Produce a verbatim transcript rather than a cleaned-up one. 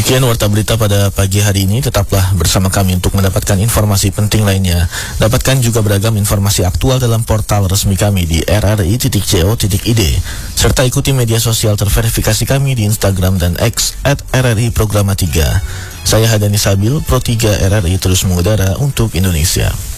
Demikian warta berita pada pagi hari ini. Tetaplah bersama kami untuk mendapatkan informasi penting lainnya. Dapatkan juga beragam informasi aktual dalam portal resmi kami di r r i titik co titik i d, serta ikuti media sosial terverifikasi kami di Instagram dan X at r r i programa tiga. Saya Hadani Sabil, Pro tiga R R I terus mengudara untuk Indonesia.